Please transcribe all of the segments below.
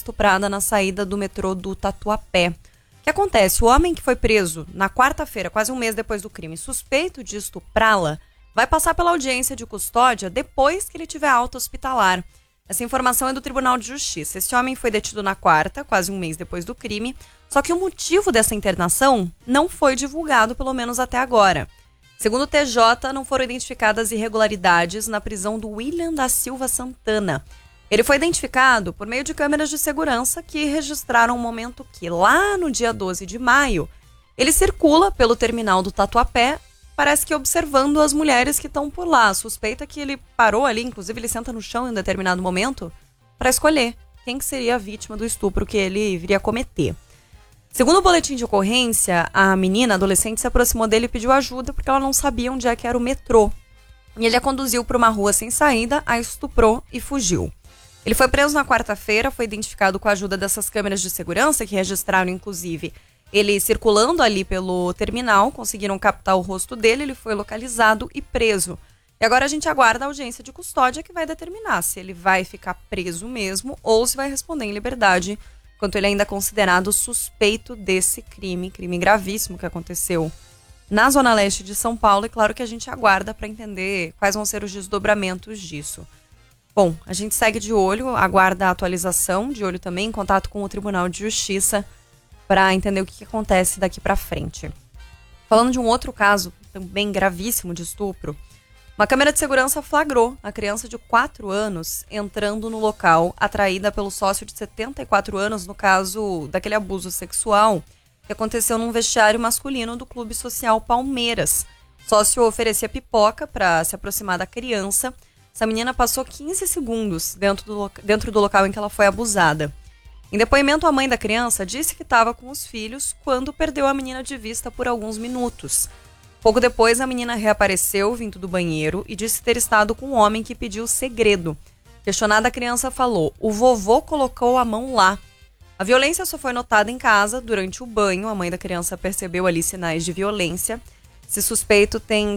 estuprada na saída do metrô do Tatuapé. O que acontece? O homem que foi preso na quarta-feira, quase um mês depois do crime, suspeito de estuprá-la, vai passar pela audiência de custódia depois que ele tiver alta hospitalar. Essa informação é do Tribunal de Justiça. Esse homem foi detido na quarta, quase um mês depois do crime, só que o motivo dessa internação não foi divulgado, pelo menos até agora. Segundo o TJ, não foram identificadas irregularidades na prisão do William da Silva Santana. Ele foi identificado por meio de câmeras de segurança que registraram um momento que, lá no dia 12 de maio, ele circula pelo terminal do Tatuapé, parece que observando as mulheres que estão por lá. A suspeita que ele parou ali, inclusive ele senta no chão em um determinado momento, para escolher quem que seria a vítima do estupro que ele viria a cometer. Segundo o boletim de ocorrência, a menina, adolescente, se aproximou dele e pediu ajuda porque ela não sabia onde é que era o metrô. E ele a conduziu para uma rua sem saída, a estuprou e fugiu. Ele foi preso na quarta-feira, foi identificado com a ajuda dessas câmeras de segurança que registraram, inclusive, ele circulando ali pelo terminal, conseguiram captar o rosto dele, ele foi localizado e preso. E agora a gente aguarda a audiência de custódia que vai determinar se ele vai ficar preso mesmo ou se vai responder em liberdade, enquanto ele ainda é considerado suspeito desse crime gravíssimo que aconteceu na Zona Leste de São Paulo. E claro que a gente aguarda para entender quais vão ser os desdobramentos disso. Bom, a gente segue de olho, aguarda a atualização, de olho também em contato com o Tribunal de Justiça para entender o que acontece daqui para frente. Falando de um outro caso também gravíssimo de estupro, uma câmera de segurança flagrou a criança de 4 anos entrando no local, atraída pelo sócio de 74 anos, no caso daquele abuso sexual que aconteceu num vestiário masculino do Clube Social Palmeiras. O sócio oferecia pipoca para se aproximar da criança. Essa menina passou 15 segundos dentro do local em que ela foi abusada. Em depoimento, a mãe da criança disse que estava com os filhos quando perdeu a menina de vista por alguns minutos. Pouco depois, a menina reapareceu vindo do banheiro e disse ter estado com um homem que pediu segredo. Questionada, a criança falou: "O vovô colocou a mão lá". A violência só foi notada em casa durante o banho. A mãe da criança percebeu ali sinais de violência. Esse suspeito tem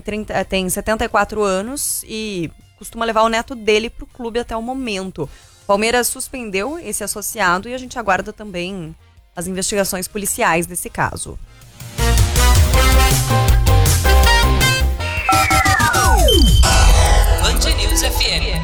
74 anos e costuma levar o neto dele para o clube até o momento. O Palmeiras suspendeu esse associado e a gente aguarda também as investigações policiais desse caso. Band News FM.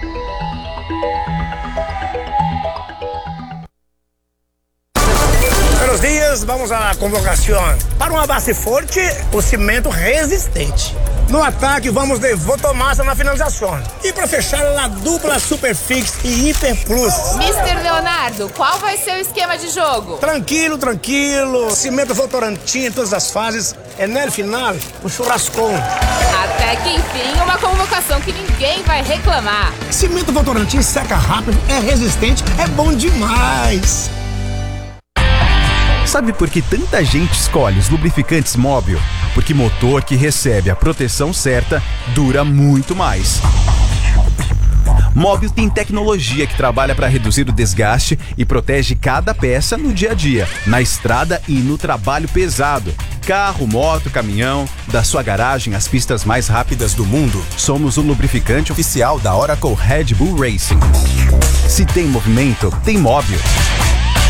Buenos dias, vamos à convocação. Para uma base forte, o cimento resistente. No ataque, vamos de Votomassa na finalização. E para fechar, a dupla Superfix e Hiper Plus. Mr. Leonardo, qual vai ser o esquema de jogo? Tranquilo. Cimento Votorantim em todas as fases. É no final, o churrascão. Até que enfim, uma convocação que ninguém vai reclamar. Cimento Votorantim seca rápido, é resistente, é bom demais. Sabe por que tanta gente escolhe os lubrificantes Móbil? Porque motor que recebe a proteção certa dura muito mais. Móbil tem tecnologia que trabalha para reduzir o desgaste e protege cada peça no dia a dia, na estrada e no trabalho pesado. Carro, moto, caminhão, da sua garagem às pistas mais rápidas do mundo, somos o lubrificante oficial da Oracle Red Bull Racing. Se tem movimento, tem Móbil.